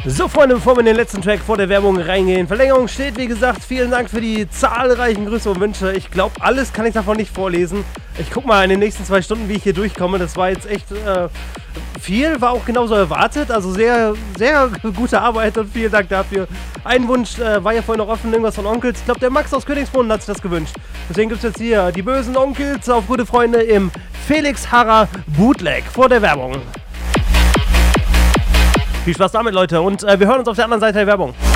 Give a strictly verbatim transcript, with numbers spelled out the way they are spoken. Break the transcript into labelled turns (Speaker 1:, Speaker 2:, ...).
Speaker 1: So, Freunde, bevor wir in den letzten Track vor der Werbung reingehen, Verlängerung steht, wie gesagt, vielen Dank für die zahlreichen Grüße und Wünsche. Ich glaube, alles kann ich davon nicht vorlesen. Ich guck mal in den nächsten zwei Stunden, wie ich hier durchkomme. Das war jetzt echt äh, viel, war auch genauso erwartet. Also sehr, sehr gute Arbeit und vielen Dank dafür. Ein Wunsch äh, war ja vorhin noch offen, irgendwas von Onkels. Ich glaube, der Max aus Königsbrunn hat sich das gewünscht. Deswegen gibt es jetzt hier die bösen Onkels auf gute Freunde im Felix Harrer Bootleg vor der Werbung. Viel Spaß damit, Leute, und äh, wir hören uns auf der anderen Seite der Werbung.